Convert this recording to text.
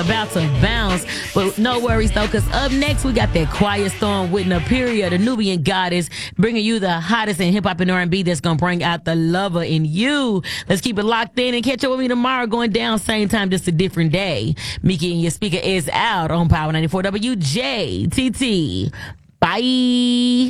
about to bounce. But no worries though, because up next we got that Quiet Storm with Napiria, the Nubian goddess, bringing you the hottest in hip hop and R&B that's gonna bring out the lover in you. Let's keep it locked in and catch up with me tomorrow, going down same time, just a different day. Miki and your speaker is out on Power 94 WJTT. Bye.